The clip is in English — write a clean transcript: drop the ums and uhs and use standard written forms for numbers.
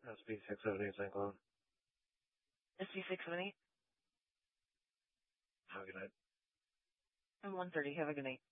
SB678 St. Cloud. SB678? Have a good night. I'm 130. Have a good night.